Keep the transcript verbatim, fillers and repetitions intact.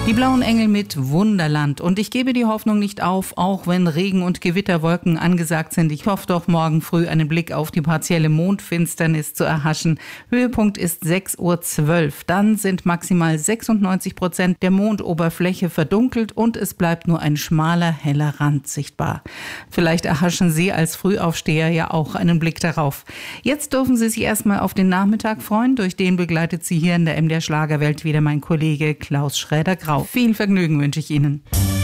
Die Blauen Engel mit Wunderland. Und ich gebe die Hoffnung nicht auf, auch wenn Regen und Gewitterwolken angesagt sind. Ich hoffe doch, morgen früh einen Blick auf die partielle Mondfinsternis zu erhaschen. Höhepunkt ist sechs Uhr zwölf. Dann sind maximal sechsundneunzig Prozent der Mondoberfläche verdunkelt und es bleibt nur ein schmaler, heller Rand sichtbar. Vielleicht erhaschen Sie als Frühaufsteher ja auch einen Blick darauf. Jetzt dürfen Sie sich erstmal auf den Nachmittag freuen. Durch den begleitet Sie hier in der M D R Schlagerwelt wieder mein Kollege Klaus Schräder-Grau. Viel Vergnügen wünsche ich Ihnen.